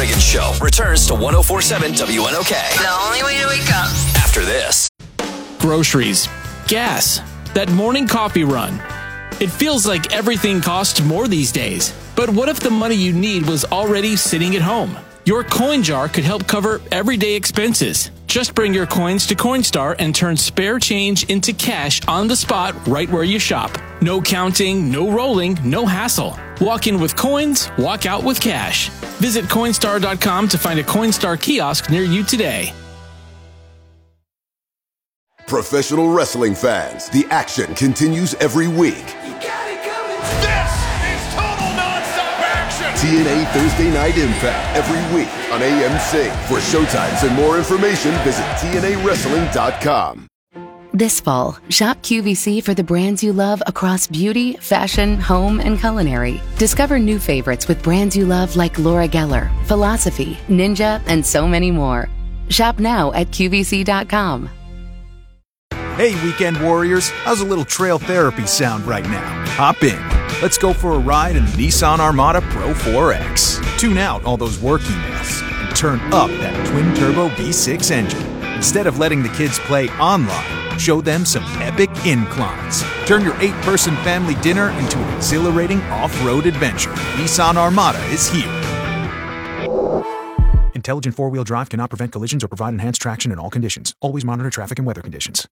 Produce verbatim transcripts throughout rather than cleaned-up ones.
Riggins Show returns to one oh four point seven W N O K. The only way to wake up. After this. Groceries, gas, that morning coffee run. It feels like everything costs more these days. But what if the money you need was already sitting at home? Your coin jar could help cover everyday expenses. Just bring your coins to Coinstar and turn spare change into cash on the spot right where you shop. No counting, no rolling, no hassle. Walk in with coins, walk out with cash. Visit Coinstar dot com to find a Coinstar kiosk near you today. Professional wrestling fans, the action continues every week. You got it coming. This is total nonstop action. T N A Thursday Night Impact every week on A M C. For showtimes and more information, visit T N A wrestling dot com. This fall, shop Q V C for the brands you love across beauty, fashion, home, and culinary. Discover new favorites with brands you love like Laura Geller, Philosophy, Ninja, and so many more. Shop now at Q V C dot com. Hey, weekend warriors, how's a little trail therapy sound right now? Hop in. Let's go for a ride in the Nissan Armada Pro four X. Tune out all those work emails and turn up that twin-turbo V six engine. Instead of letting the kids play online, show them some epic inclines. Turn your eight-person family dinner into an exhilarating off-road adventure. Nissan Armada is here. Intelligent four-wheel drive cannot prevent collisions or provide enhanced traction in all conditions. Always monitor traffic and weather conditions.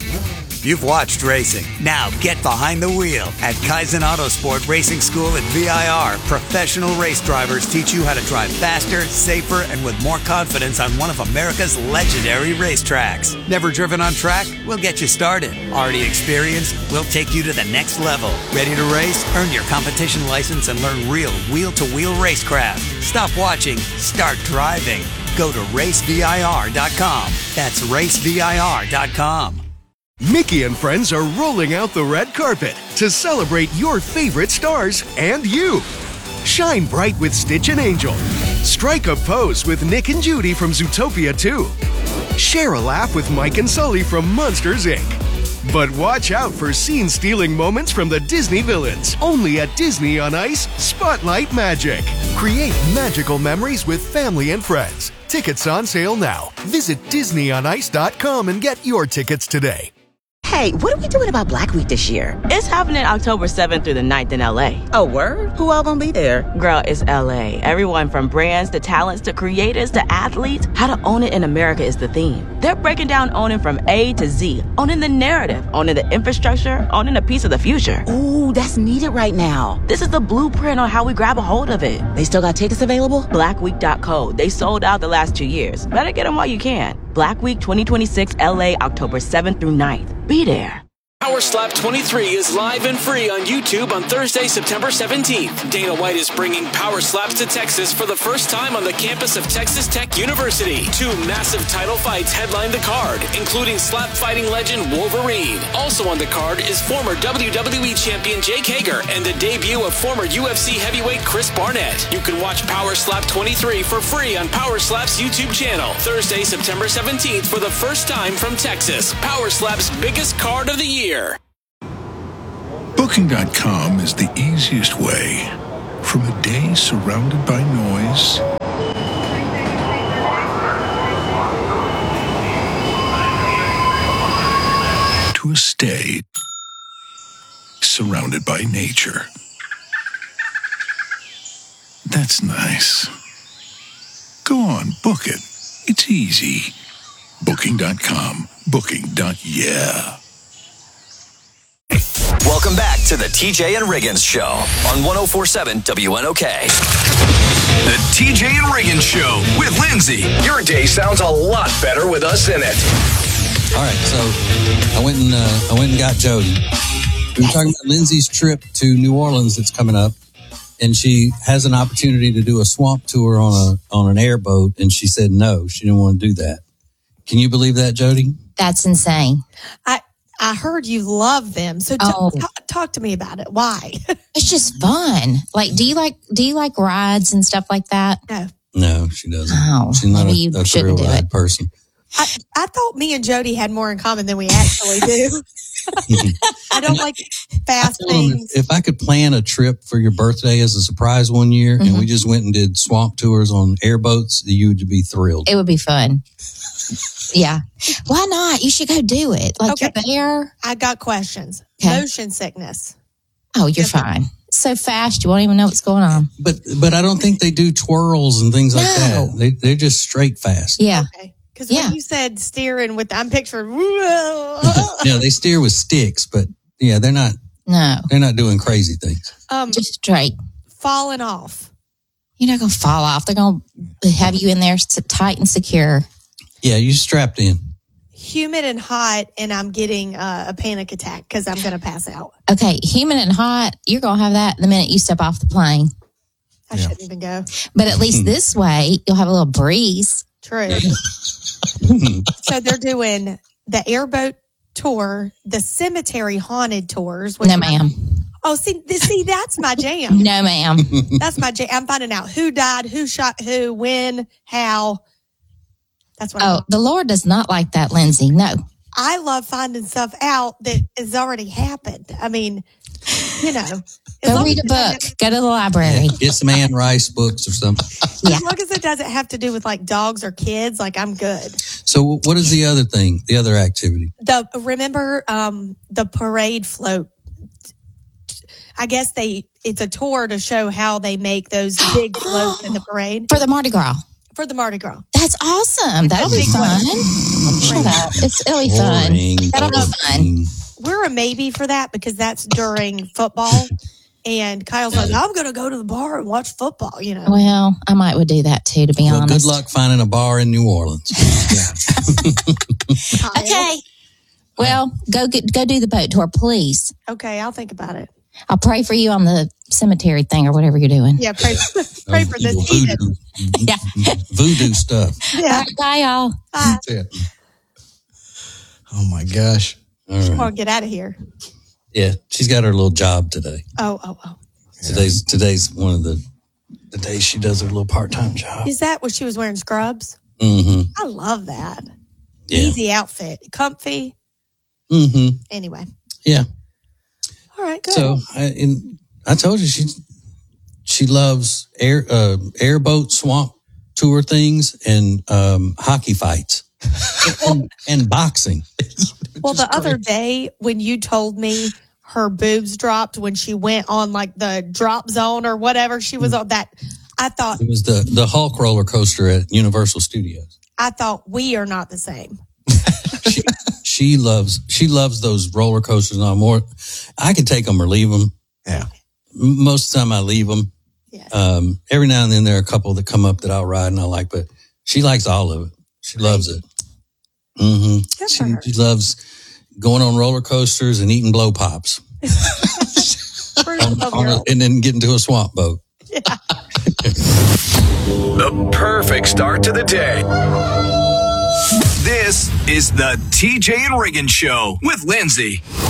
You've watched racing. Now get behind the wheel. At Kaizen Autosport Racing School at V I R, professional race drivers teach you how to drive faster, safer, and with more confidence on one of America's legendary racetracks. Never driven on track? We'll get you started. Already experienced? We'll take you to the next level. Ready to race? Earn your competition license and learn real wheel-to-wheel racecraft. Stop watching. Start driving. Go to race V I R dot com. That's race V I R dot com. Mickey and friends are rolling out the red carpet to celebrate your favorite stars and you. Shine bright with Stitch and Angel. Strike a pose with Nick and Judy from Zootopia two. Share a laugh with Mike and Sully from Monsters, Incorporated. But watch out for scene-stealing moments from the Disney villains. Only at Disney on Ice, Spotlight Magic. Create magical memories with family and friends. Tickets on sale now. Visit Disney on Ice dot com and get your tickets today. Hey, what are we doing about Black Week this year? It's happening October seventh through the ninth in L A. Oh, word? Who all gonna be there? Girl, it's L A. Everyone from brands to talents to creators to athletes. How to own it in America is the theme. They're breaking down owning from A to Z. Owning the narrative, owning the infrastructure, owning a piece of the future. Ooh, that's needed right now. This is the blueprint on how we grab a hold of it. They still got tickets available? black week dot co. They sold out the last two years. Better get them while you can. Black Week twenty twenty-six L A, October seventh through ninth. Be there. Power Slap twenty-three is live and free on YouTube on Thursday, September seventeenth. Dana White is bringing Power Slaps to Texas for the first time on the campus of Texas Tech University. Two massive title fights headline the card, including slap fighting legend Wolverine. Also on the card is former W W E champion Jake Hager and the debut of former U F C heavyweight Chris Barnett. You can watch Power Slap twenty-three for free on Power Slap's YouTube channel. Thursday, September seventeenth for the first time from Texas. Power Slap's biggest card of the year. Booking dot com is the easiest way from a day surrounded by noise to a stay surrounded by nature. That's nice. Go on, book it. It's easy. Booking dot com. Booking. Yeah. Welcome back to the T J and Riggins Show on one oh four point seven W N O K. The T J and Riggins Show with Lindsay. Your day sounds a lot better with us in it. All right, so I went and uh, I went and got Jody. We were talking about Lindsay's trip to New Orleans that's coming up, and she has an opportunity to do a swamp tour on a on an airboat, and she said no, she didn't want to do that. Can you believe that, Jody? That's insane. I I heard you love them, so t- oh. t- talk to me about it. Why? It's just fun. Like, do you like do you like rides and stuff like that? No, no, she doesn't. Oh, she's not maybe a, you a shouldn't thrill do ride it. person. I, I thought me and Jody had more in common than we actually do. I don't like fast things. If I could plan a trip for your birthday as a surprise one year, mm-hmm. and we just went and did swamp tours on airboats, you would be thrilled. It would be fun. Yeah. Why not? You should go do it. Like Okay. you're there. I got questions. Okay. Motion sickness. Oh, you're fine. So fast, you won't even know what's going on. But but I don't think they do twirls and things like No. that. They they're just straight fast. Yeah. Okay. Because Yeah. when you said steering with, I'm picturing. Yeah, they steer with sticks, but yeah, they're not No. they're not doing crazy things. um, Just straight. falling off. You're not going to fall off. They're going to have you in there s- tight and secure. Yeah, you strapped in. Humid and hot, and I'm getting uh, a panic attack because I'm going to pass out. Okay, humid and hot, you're going to have that the minute you step off the plane. I shouldn't even go. But at least this way, you'll have a little breeze. True. So they're doing the airboat tour, the cemetery haunted tours. which No, are- ma'am. Oh, see, th- see, that's my jam. No, ma'am. That's my jam. I'm finding out who died, who shot who, when, how. That's what Oh, the Lord does not like that, Lindsay. No. I love finding stuff out that has already happened. I mean, you know. as Go long read as a it book. doesn't- Go to the library. Get some Anne Rice books or something. Yeah. As long as it doesn't have to do with like dogs or kids, like I'm good. So what is the other thing? The other activity? The remember um, the parade float. I guess they it's a tour to show how they make those big floats in the parade For the Mardi Gras. for the Mardi Gras. That's awesome. That'll be fun. Shut up. It's, it'll be fun. Boring, That'll be fun. boring. We're a maybe for that because that's during football. And Kyle's like, I'm going to go to the bar and watch football, you know. Well, I might would do that too, to be Well, honest. good luck finding a bar in New Orleans. Kyle. Okay. Well, go get go do the boat tour, please. Okay, I'll think about it. I'll pray for you on the cemetery thing or whatever you're doing. Yeah, pray, pray for this voodoo, season. Yeah. voodoo stuff. All Yeah. right, bye, y'all. Bye. Yeah. Oh my gosh. All right. Come on, get out of here. Yeah, she's got her little job today. Oh, oh, oh. Today's today's one of the the days she does her little part time job. Is that when she was wearing scrubs? Mm-hmm. I love that. Yeah. Easy outfit. Comfy. Mm-hmm. Anyway. Yeah. All right, good. So I and I told you she she loves air uh, airboat swamp tour things and um, hockey fights and, and boxing. well, the other day when you told me her boobs dropped when she went on like the drop zone or whatever she was on, that I thought It was the the Hulk roller coaster at Universal Studios. I thought we are not the same. she, she loves she loves those roller coasters. No more. I can take them or leave them. Yeah. M- Most of the time I leave them. Yeah. Um, every now and then there are a couple that come up that I'll ride and I like, but she likes all of it. She loves it. Mm-hmm. Good She, for her. she loves going on roller coasters and eating blow pops Pretty on, twelve on year a, old. and then getting to a swamp boat. The perfect start to the day. This is the T J and Riggins Show with Lindsay.